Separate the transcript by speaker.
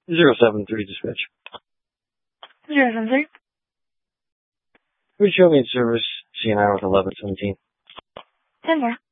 Speaker 1: 073 dispatch.
Speaker 2: 073.
Speaker 1: Would you show me in service CNI with 1117?
Speaker 2: 10 more.